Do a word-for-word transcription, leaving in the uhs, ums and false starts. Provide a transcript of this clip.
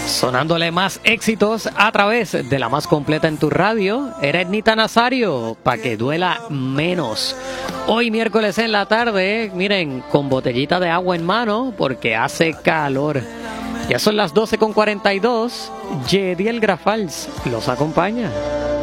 Sonándole más éxitos a través de la más completa en tu radio. Era Ednita Nazario, para que duela menos. Hoy miércoles en la tarde, miren, con botellita de agua en mano, porque hace calor. Ya son las doce con cuarenta y dos. Yediel Grafals los acompaña.